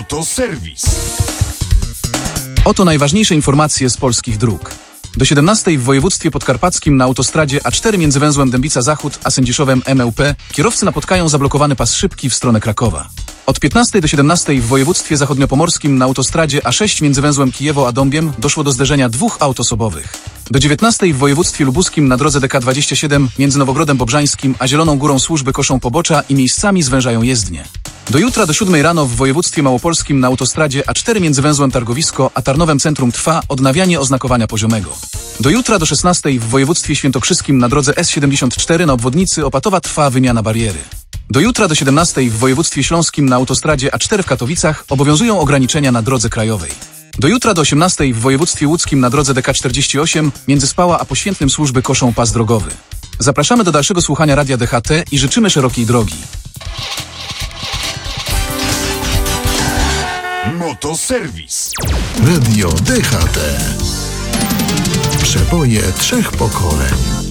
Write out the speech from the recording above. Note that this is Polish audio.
Motoserwis. Oto najważniejsze informacje z polskich dróg. Do 17 w województwie podkarpackim na autostradzie A4 między węzłem Dębica Zachód a Sędziszowem MEłP kierowcy napotkają zablokowany pas szybki w stronę Krakowa. Od 15 do 17 w województwie zachodniopomorskim na autostradzie A6 między węzłem Kijewo a Dąbiem doszło do zderzenia dwóch aut osobowych. Do 19 w województwie lubuskim na drodze DK27 między Nowogrodem Bobrzańskim a Zieloną Górą służby koszą pobocza i miejscami zwężają jezdnię. Do jutra do 7 rano w województwie małopolskim na autostradzie A4 między węzłem Targowisko a Tarnowem Centrum trwa odnawianie oznakowania poziomego. Do jutra do 16 w województwie świętokrzyskim na drodze S74 na obwodnicy Opatowa trwa wymiana bariery. Do jutra do 17 w województwie śląskim na autostradzie A4 w Katowicach obowiązują ograniczenia na drodze krajowej. Do jutra do 18 w województwie łódzkim na drodze DK48 między Spała a Poświętnym służby koszą pas drogowy. Zapraszamy do dalszego słuchania Radia DHT i życzymy szerokiej drogi. Motoserwis. Radio DHT. Przeboje trzech pokoleń.